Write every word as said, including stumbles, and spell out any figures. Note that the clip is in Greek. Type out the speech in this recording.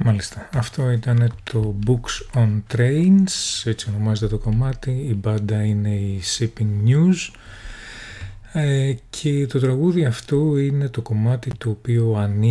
Μάλιστα. Αυτό ήταν το Books on Trains, έτσι ονομάζεται το κομμάτι. Η μπάντα είναι η Shipping News. Ε, και το τραγούδι αυτό είναι το κομμάτι το οποίο ανοίγει